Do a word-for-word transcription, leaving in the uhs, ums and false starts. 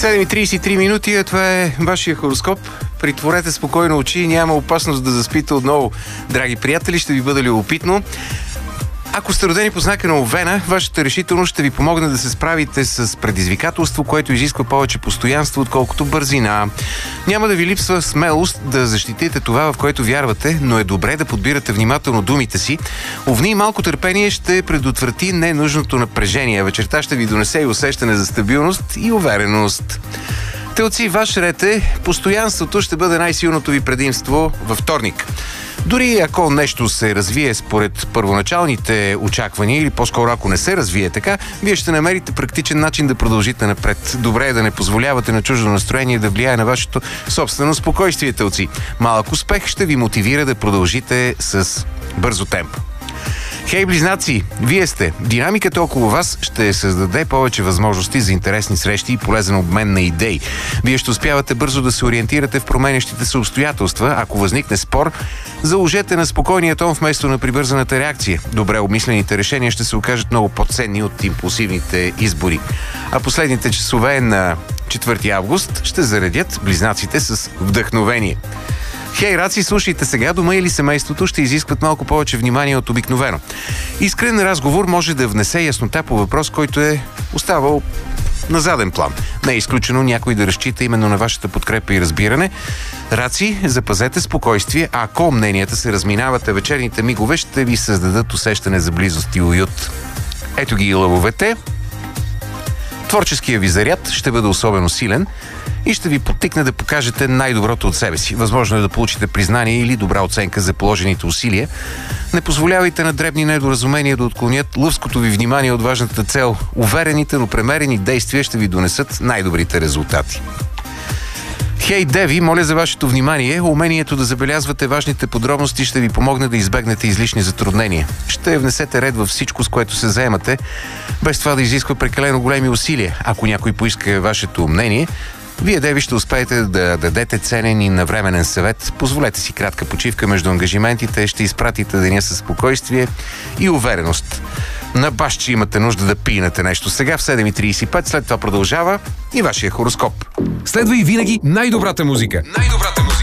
седем и тридесет и три минути, а това е вашия хороскоп. Притворете спокойно очи, няма опасност да заспите отново. Драги приятели, ще ви бъде любопитно. Ако сте родени по знака на Овена, вашата решителност ще ви помогне да се справите с предизвикателство, което изисква повече постоянство, отколкото бързина. Няма да ви липсва смелост да защитите това, в което вярвате, но е добре да подбирате внимателно думите си. Овни, малко търпение ще предотврати ненужното напрежение. Вечерта ще ви донесе и усещане за стабилност и увереност. Телци, ваш ред е, постоянството ще бъде най-силното ви предимство във вторник. Дори ако нещо се развие според първоначалните очаквания, или по-скоро ако не се развие така, вие ще намерите практичен начин да продължите напред. Добре е да не позволявате на чуждо настроение да влияе на вашето собствено спокойствие, телци. Малък успех ще ви мотивира да продължите с бързо темпо. Хей, близнаци, вие сте. Динамиката около вас ще създаде повече възможности за интересни срещи и полезен обмен на идеи. Вие ще успявате бързо да се ориентирате в променящите се обстоятелства. Ако възникне спор, заложете на спокойния тон вместо на прибързаната реакция. Добре обмислените решения ще се окажат много по-ценни от импулсивните избори. А последните часове на четвърти август ще заредят близнаците с вдъхновение. Хей, раци, слушайте сега, дома или семейството ще изискват малко повече внимание от обикновено. Искрен разговор може да внесе яснота по въпрос, който е оставал на заден план. Не е изключено някой да разчита именно на вашата подкрепа и разбиране. Раци, запазете спокойствие, а ако мненията се разминават, вечерните мигове ще ви създадат усещане за близост и уют. Ето ги и лъвовете. Творческият ви заряд ще бъде особено силен и ще ви подтикне да покажете най-доброто от себе си. Възможно е да получите признание или добра оценка за положените усилия. Не позволявайте на дребни недоразумения да отклонят лъвското ви внимание от важната цел. Уверените, но премерени действия ще ви донесат най-добрите резултати. Хей, деви, моля за вашето внимание. Умението да забелязвате важните подробности ще ви помогне да избегнете излишни затруднения. Ще внесете ред във всичко, с което се заемате, без това да изисква прекалено големи усилия. Ако някой поиска вашето мнение, вие, деви, ще успеете да дадете ценен и навременен съвет. Позволете си кратка почивка между ангажиментите, ще изпратите деня със спокойствие и увереност. На баш, че имате нужда да пинете нещо. Сега в седем и тридесет и пет, след това продължава и вашия хороскоп. Следва и винаги най-добрата музика. Най-добрата музика.